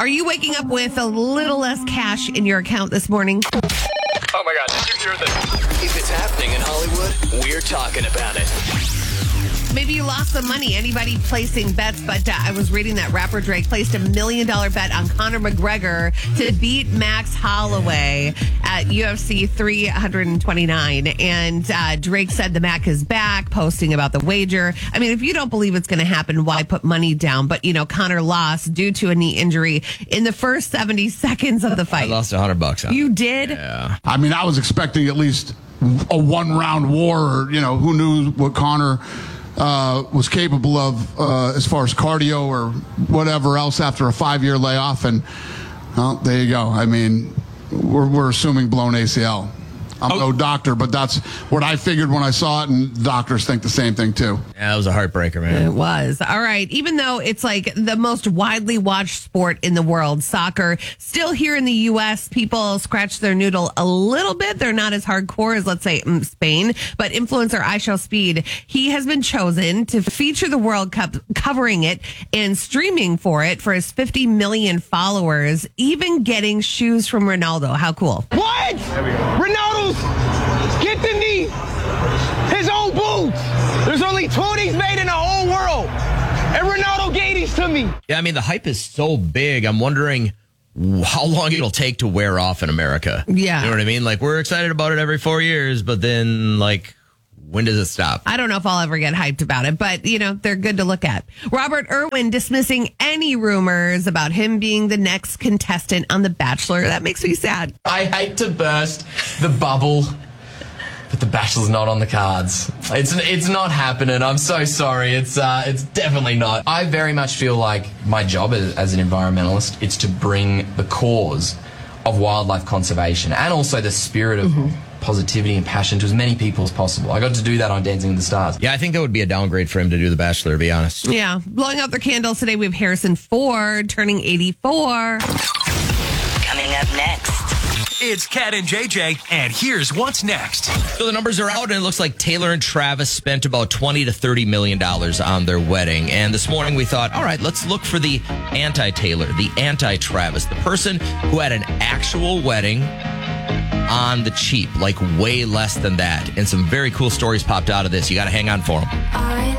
you waking up with a little less cash in your account this morning? Oh my God, did you hear this? If it's happening in Hollywood, we're talking about it. Maybe you lost some money. Anybody placing bets, but I was reading that rapper Drake placed $1 million bet on Conor McGregor to beat Max Holloway at UFC 329. And Drake said the Mac is back, posting about the wager. I mean, if you don't believe it's going to happen, why put money down? But, Conor lost due to a knee injury in the first 70 seconds of the fight. I lost $100 on it. You did? Yeah. I mean, I was expecting at least a one-round war, or, who knew what Conor was capable of as far as cardio or whatever else after a 5-year layoff. And, well, there you go. I mean, we're assuming blown ACL. I'm no doctor, but that's what I figured when I saw it, and doctors think the same thing, too. Yeah, that was a heartbreaker, man. It was. All right. Even though it's like the most widely watched sport in the world, soccer, still here in the U.S., people scratch their noodle a little bit. They're not as hardcore as, let's say, Spain. But influencer iShowSpeed, he has been chosen to feature the World Cup, covering it and streaming for it for his 50 million followers, even getting shoes from Ronaldo. How cool. What? Ronaldo's get the knee. His own boots. There's only 2 of these made in the whole world. And Ronaldo gave these to me. Yeah, I mean, the hype is so big. I'm wondering how long it'll take to wear off in America. Yeah. You know what I mean? Like, we're excited about it every 4 years, but then, when does it stop? I don't know if I'll ever get hyped about it, but, they're good to look at. Robert Irwin dismissing any rumors about him being the next contestant on The Bachelor. That makes me sad. I hate to burst the bubble, but The Bachelor's not on the cards. It's not happening. I'm so sorry. It's definitely not. I very much feel like my job as an environmentalist is to bring the cause of wildlife conservation and also the spirit of positivity and passion to as many people as possible. I got to do that on Dancing with the Stars. Yeah, I think that would be a downgrade for him to do The Bachelor, to be honest. Yeah. Blowing out their candles today, we have Harrison Ford turning 84. Coming up next. It's Kat and JJ, and here's what's next. So the numbers are out, and it looks like Taylor and Travis spent about $20 to $30 million on their wedding. And this morning we thought, all right, let's look for the anti-Taylor, the anti-Travis, the person who had an actual wedding on the cheap, like way less than that. And some very cool stories popped out of this. You got to hang on for them. I